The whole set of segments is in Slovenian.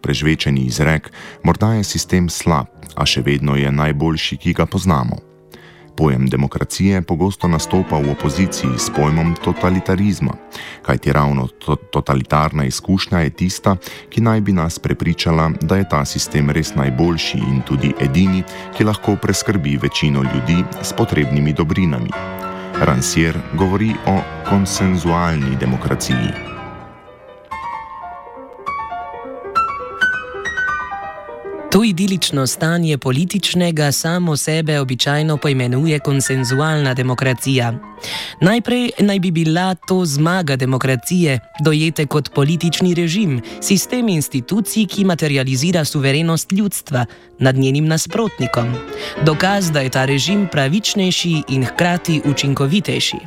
prežvečeni izrek, morda je sistem slab, a še vedno je najboljši, ki ga poznamo. Pojem demokracije pogosto nastopa v opoziciji s pojmom totalitarizma, kajti ravno totalitarna izkušnja je tista, ki naj bi nas prepričala, da je ta sistem res najboljši in tudi edini, ki lahko preskrbi večino ljudi s potrebnimi dobrinami. Rancière govori o konsenzualni demokraciji. To idilično stanje političnega samo sebe običajno poimenuje konsenzualna demokracija. Najprej naj bi bila to zmaga demokracije, dojete kot politični režim, sistem institucij, ki materializira suverenost ljudstva nad njenim nasprotnikom. Dokaz, da je ta režim pravičnejši in hkrati učinkovitejši.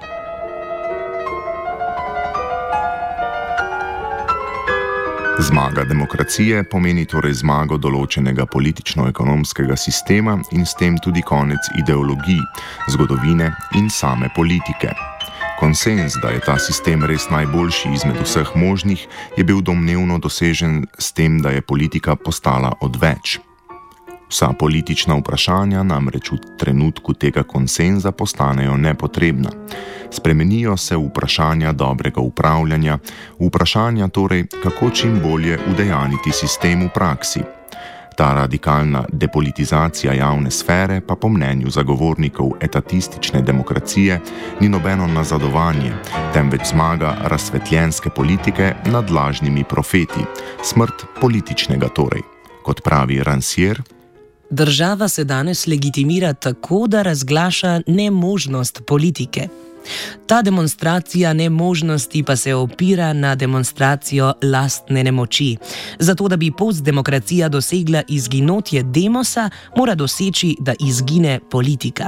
Zmaga demokracije pomeni torej zmago določenega politično-ekonomskega sistema in s tem tudi konec ideologij, zgodovine in same politike. Konsenz, da je ta sistem res najboljši izmed vseh možnih, je bil domnevno dosežen s tem, da je politika postala odveč. Vsa politična vprašanja namreč v trenutku tega konsenza postanejo nepotrebna. Spremenijo se v vprašanja dobrega upravljanja, v vprašanja torej, kako čim bolje udejaniti sistem v praksi. Ta radikalna depolitizacija javne sfere pa po mnenju zagovornikov etatistične demokracije ni nobeno nazadovanje, temveč zmaga razsvetljenske politike nad lažnimi profeti, smrt političnega torej. Kot pravi Rancière, država se danes legitimira tako, da razglaša nemožnost politike. Ta demonstracija nemožnosti pa se opira na demonstracijo lastne nemoči. Zato, da bi postdemokracija dosegla izginotje demosa, mora doseči, da izgine politika.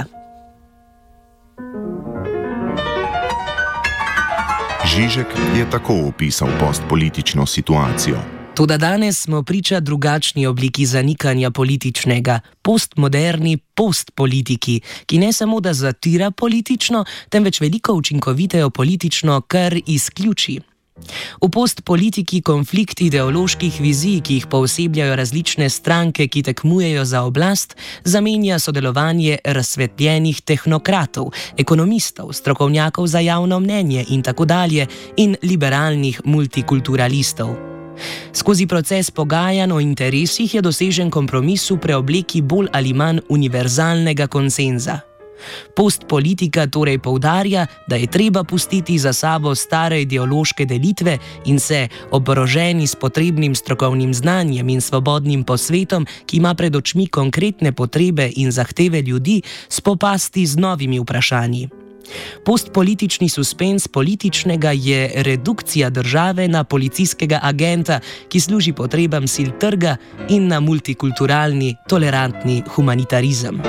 Žižek je tako opisal postpolitično situacijo. Toda danes smo priča drugačni obliki zanikanja političnega, postmoderni postpolitiki, ki ne samo da zatira politično, temveč veliko učinkovitejo politično kar izključi. V postpolitiki konflikt ideoloških vizij, ki jih poosebljajo različne stranke, ki tekmujejo za oblast, zamenja sodelovanje razsvetljenih tehnokratov, ekonomistov, strokovnjakov za javno mnenje in tako dalje in liberalnih multikulturalistov. Skozi proces pogajanj o interesih je dosežen kompromis v preobleki bolj ali manj univerzalnega konsenza. Postpolitika torej poudarja, da je treba pustiti za sabo stare ideološke delitve in se, oboroženi s potrebnim strokovnim znanjem in svobodnim posvetom, ki ima pred očmi konkretne potrebe in zahteve ljudi, spopasti z novimi vprašanji. Postpolitični suspens političnega je redukcija države na policijskega agenta, ki služi potrebam sil trga, in na multikulturalni, tolerantni humanitarizem.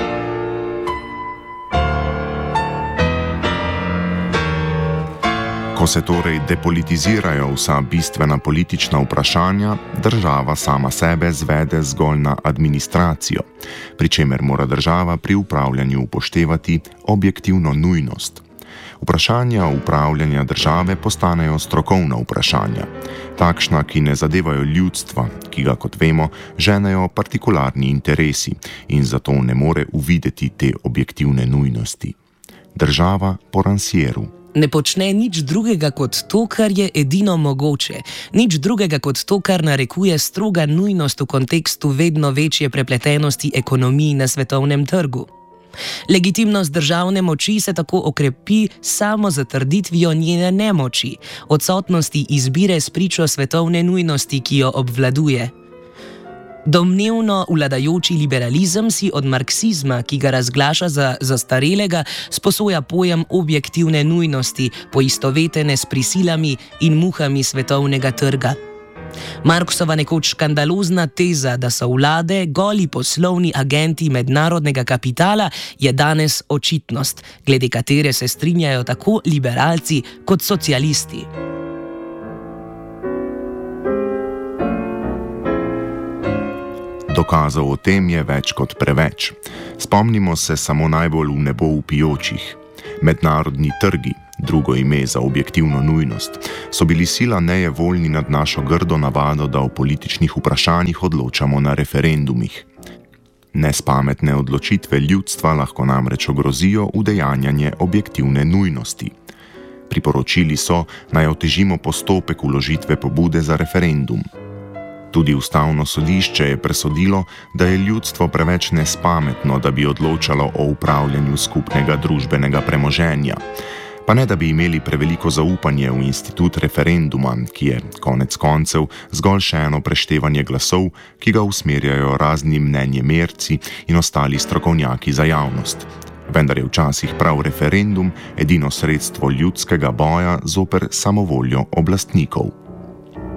Ko se torej depolitizirajo vsa bistvena politična vprašanja, država sama sebe zvede zgolj na administracijo, pri čemer mora država pri upravljanju upoštevati objektivno nujnost. Vprašanja upravljanja države postanejo strokovna vprašanja, takšna, ki ne zadevajo ljudstva, ki ga, kot vemo, ženejo partikularni interesi in zato ne more uvideti te objektivne nujnosti. Država po Rancièru ne počne nič drugega kot to, kar je edino mogoče, nič drugega kot to, kar narekuje stroga nujnost v kontekstu vedno večje prepletenosti ekonomij na svetovnem trgu. Legitimnost državne moči se tako okrepi samo zatrditvijo njene nemoči, odsotnosti izbire spričo svetovne nujnosti, ki jo obvladuje. Domnevno vladajoči liberalizem si od marksizma, ki ga razglaša za zastarelega, sposoja pojem objektivne nujnosti, poistovetene s prisilami in muhami svetovnega trga. Marksova nekoč škandalozna teza, da so vlade goli poslovni agenti mednarodnega kapitala, je danes očitnost, glede katere se strinjajo tako liberalci kot socialisti. Dokazov o tem je več kot preveč. Spomnimo se samo najbolj v nebo vpijočih. Mednarodni trgi, drugo ime za objektivno nujnost, so bili sila nejevoljni nad našo grdo navado, da o političnih vprašanjih odločamo na referendumih. Nespametne odločitve ljudstva lahko namreč ogrozijo udejanjanje objektivne nujnosti. Priporočili so, naj otežimo postopek vložitve pobude za referendum. Tudi Ustavno sodišče je presodilo, da je ljudstvo preveč nespametno, da bi odločalo o upravljanju skupnega družbenega premoženja. Pa ne, da bi imeli preveliko zaupanje v institut referenduma, ki je, konec koncev, zgolj še eno preštevanje glasov, ki ga usmerjajo razni mnenjemerci in ostali strokovnjaki za javnost. Vendar je včasih prav referendum edino sredstvo ljudskega boja zoper samovoljo oblastnikov.